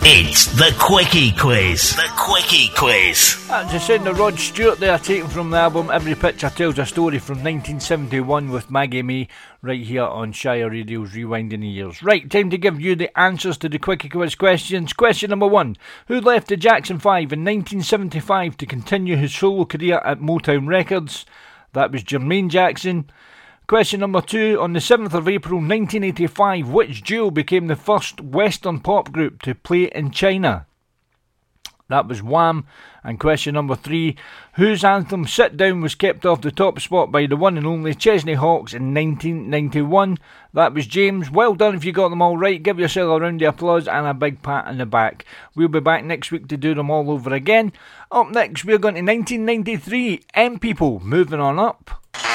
It's the Quickie Quiz. The Quickie Quiz. That's a sound of Rod Stewart there, taken from the album Every Picture Tells a Story from 1971 with Maggie May, right here on Shire Radio's Rewinding the Years. Right, time to give you the answers to the Quickie Quiz questions. Question number 1. Who left the Jackson 5 in 1975 to continue his solo career at Motown Records? That was Jermaine Jackson. Question number 2. On the 7th of April 1985, which duo became the first Western pop group to play in China? That was Wham. And question number 3. Whose anthem Sit Down was kept off the top spot by the one and only Chesney Hawkes in 1991? That was James. Well done if you got them all right. Give yourself a round of applause and a big pat on the back. We'll be back next week to do them all over again. Up next, we're going to 1993. M People, moving on up.